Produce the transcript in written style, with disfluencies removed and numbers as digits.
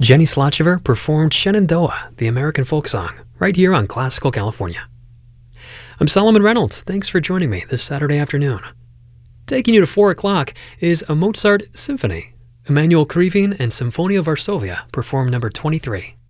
Jenny Slotchever performed Shenandoah, the American folk song, right here on Classical California. I'm Solomon Reynolds. Thanks for joining me this Saturday afternoon. Taking you to 4 o'clock is a Mozart symphony. Emanuel Krivine and Symphonia Varsovia perform number 23.